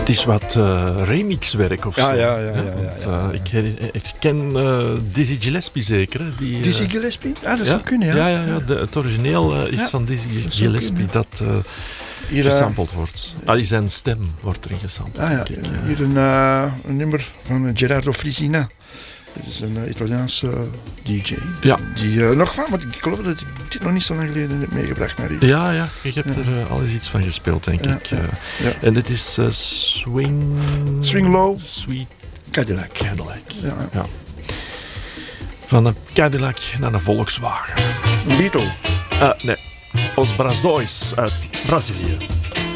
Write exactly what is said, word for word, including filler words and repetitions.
Het is wat uh, remixwerk of ja, zo. Ja, ja, ja. ja, ja, Want, ja, ja. Uh, ik, her- ik ken uh, Dizzy Gillespie zeker. Hè? Die, uh, Dizzy Gillespie? Ja, dat ja, zou kunnen, ja. Ja, ja, ja de, het origineel uh, is ja, van Dizzy dat Gillespie dat uh, hier, gesampled uh, wordt. Ah, zijn stem wordt erin gesampled. Ah, ja. Denk ik, Hier een, uh, een nummer van Gerardo Frisina. Dit is een uh, Italiaanse uh, D J. Ja. Die uh, nog van, want ik geloof dat ik dit nog niet zo lang geleden heb meegebracht naar u. Ja, ja, je hebt ja. er uh, al eens iets van gespeeld, denk ja, ik. Ja, uh, ja. En dit is uh, Swing... Swing Low. Sweet Cadillac. Cadillac. Ja. Ja. Van een Cadillac naar een Volkswagen. Een Beetle. Uh, nee, Os Brazões uit Brazilië.